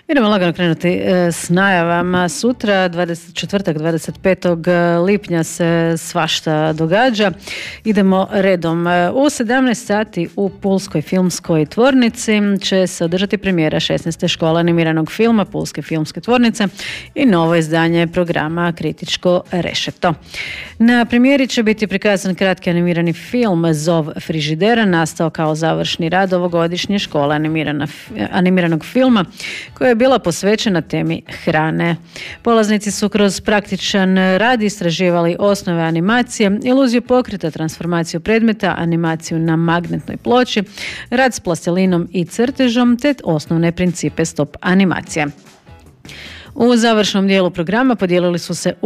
Idemo lagano krenuti s najavama. Sutra, četvrtak 25. lipnja se svašta događa. Idemo redom. U 17 sati u Pulskoj filmskoj tvornici će se održati premijera 16. škole animiranog filma Pulske filmske tvornice i novo izdanje programa Kritičko rešeto. Na premijeri će biti prikazan kratki animirani film Zov frižidera, nastao kao završni rad ovogodišnje škole animiranog filma koja je bila posvećena temi hrane. Polaznici su kroz praktičan rad istraživali osnove animacije, iluziju pokreta, transformaciju predmeta, animaciju na magnetnoj ploči, rad s plastilinom i crtežom te osnovne principe stop animacije. U završnom dijelu programa podijelili su se